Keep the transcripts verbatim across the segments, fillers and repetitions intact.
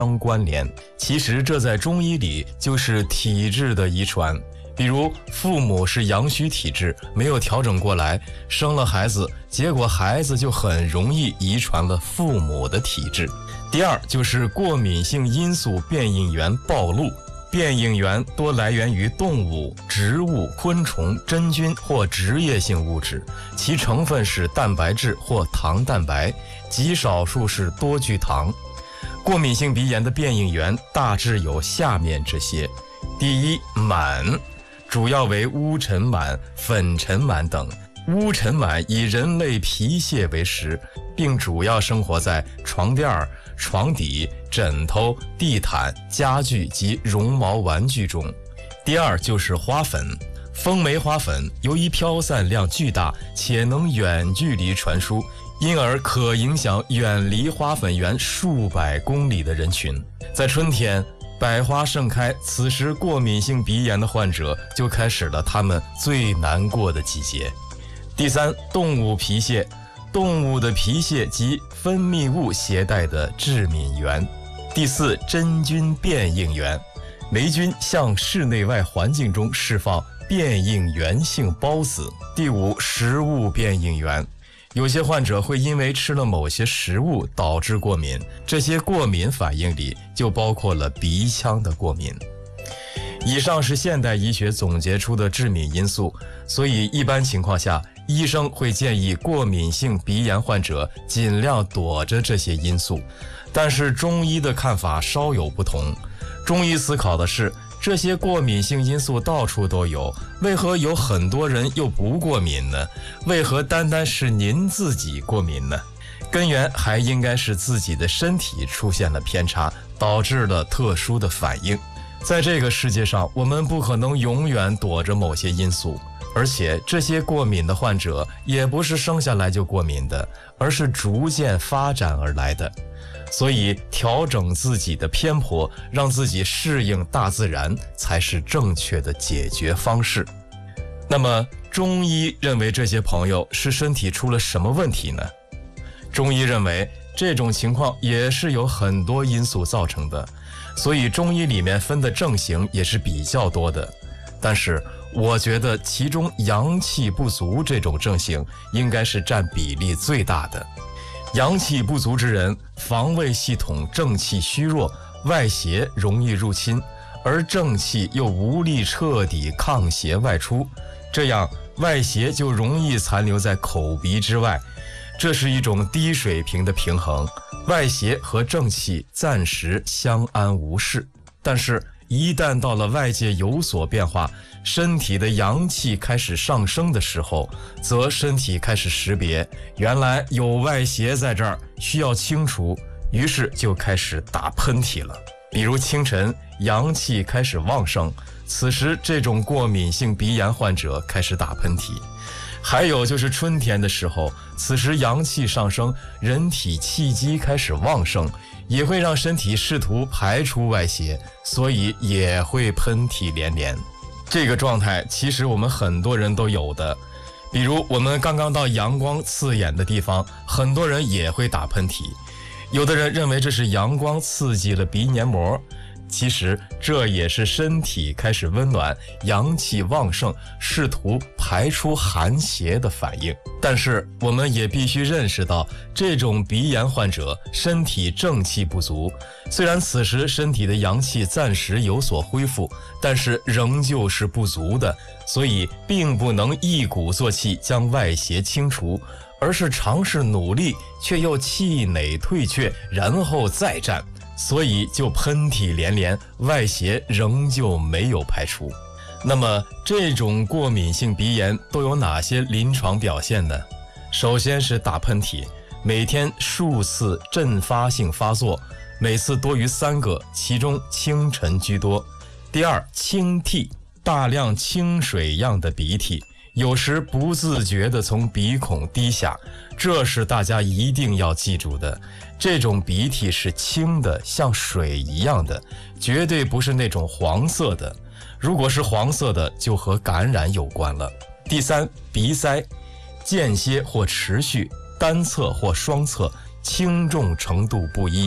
相关联。其实这在中医里就是体质的遗传。比如父母是阳虚体质，没有调整过来，生了孩子，结果孩子就很容易遗传了父母的体质。第二就是过敏性因素变应原暴露。变应原多来源于动物、植物、昆虫、真菌或职业性物质，其成分是蛋白质或糖蛋白，极少数是多聚糖。过敏性鼻炎的变应原大致有下面这些：第一，螨，主要为乌尘螨、粉尘螨等。乌尘螨以人类皮屑为食，并主要生活在床垫、床底、枕头、地毯、家具及绒毛玩具中。第二就是花粉，风梅花粉由于飘散量巨大且能远距离传输，因而可影响远离花粉源数百公里的人群。在春天，百花盛开，此时过敏性鼻炎的患者就开始了他们最难过的季节。第三，动物皮屑，动物的皮屑及分泌物携带的致敏源。第四，真菌变应原，霉菌向室内外环境中释放变应原性孢子。第五，食物变应原，有些患者会因为吃了某些食物导致过敏，这些过敏反应里就包括了鼻腔的过敏。以上是现代医学总结出的致敏因素，所以一般情况下，医生会建议过敏性鼻炎患者尽量躲着这些因素。但是中医的看法稍有不同，中医思考的是，这些过敏性因素到处都有，为何有很多人又不过敏呢？为何单单是您自己过敏呢？根源还应该是自己的身体出现了偏差，导致了特殊的反应。在这个世界上，我们不可能永远躲着某些因素，而且这些过敏的患者也不是生下来就过敏的，而是逐渐发展而来的。所以调整自己的偏颇，让自己适应大自然，才是正确的解决方式。那么中医认为这些朋友是身体出了什么问题呢？中医认为这种情况也是有很多因素造成的，所以中医里面分的症型也是比较多的。但是我觉得其中阳气不足这种症型应该是占比例最大的。阳气不足之人，防卫系统正气虚弱，外邪容易入侵，而正气又无力彻底抗邪外出，这样外邪就容易残留在口鼻之外，这是一种低水平的平衡，外邪和正气暂时相安无事。但是一旦到了外界有所变化，身体的阳气开始上升的时候，则身体开始识别，原来有外邪在这儿，需要清除，于是就开始打喷嚏了。比如清晨阳气开始旺盛，此时这种过敏性鼻炎患者开始打喷嚏。还有就是春天的时候，此时阳气上升，人体气机开始旺盛，也会让身体试图排出外邪，所以也会喷嚏连连。这个状态其实我们很多人都有的，比如我们刚刚到阳光刺眼的地方，很多人也会打喷嚏。有的人认为这是阳光刺激了鼻黏膜，其实这也是身体开始温暖，阳气旺盛，试图排出寒邪的反应。但是我们也必须认识到，这种鼻炎患者身体正气不足，虽然此时身体的阳气暂时有所恢复，但是仍旧是不足的，所以并不能一鼓作气将外邪清除，而是尝试努力，却又气馁退却，然后再战，所以就喷嚏连连，外邪仍旧没有排出。那么这种过敏性鼻炎都有哪些临床表现呢？首先是打喷嚏，每天数次阵发性发作，每次多于三个，其中清晨居多。第二，清涕，大量清水样的鼻涕，有时不自觉地从鼻孔滴下，这是大家一定要记住的。这种鼻涕是清的，像水一样的，绝对不是那种黄色的。如果是黄色的，就和感染有关了。第三，鼻塞，间歇或持续，单侧或双侧，轻重程度不一，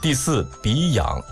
第四，鼻痒。